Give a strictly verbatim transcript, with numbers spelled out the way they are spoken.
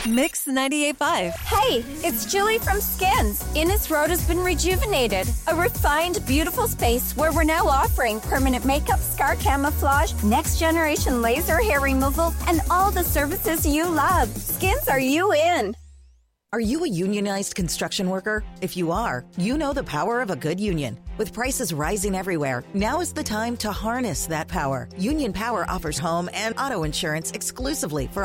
Mix ninety-eight point five. Hey, it's Julie from Skins. Innis Road has been rejuvenated. A refined, beautiful space where we're now offering permanent makeup, scar camouflage, next generation laser hair removal, and all the services you love. Skins are you in. Are you a unionized construction worker? If you are, you know the power of a good union. With prices rising everywhere, now is the time to harness that power. Union Power offers home and auto insurance exclusively for